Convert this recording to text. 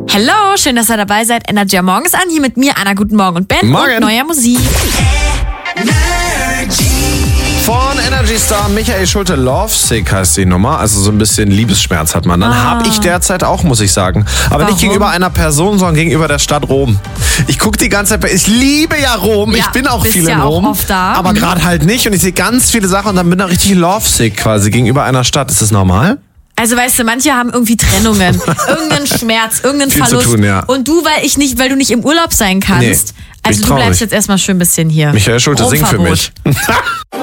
Hello, schön, dass ihr dabei seid. Energy am Morgen ist an, hier mit mir, Anna, guten Morgen und Ben Morgen. und neuer Musik. Von Energy Star Michael Schulte, Lovesick heißt die Nummer. Also so ein bisschen Liebesschmerz hat man. Dann habe ich derzeit auch, muss ich sagen. Aber nicht gegenüber einer Person, sondern gegenüber der Stadt Rom. Ich gucke die ganze Zeit, ich liebe ja Rom. Ja, Ich bin auch bist viel in ja auch Rom. oft da. Aber gerade halt nicht. Und ich sehe ganz viele Sachen und dann bin ich richtig Lovesick quasi gegenüber einer Stadt. Ist das normal? Also weißt du, manche haben irgendwie Trennungen, irgendeinen Schmerz, irgendeinen Viel zu Verlust. tun, ja. Und du, weil du nicht im Urlaub sein kannst. Nee, bin Also ich du bleibst traurig. jetzt erstmal schön ein bisschen hier. Michael Schulte, sing für Romverbot. mich.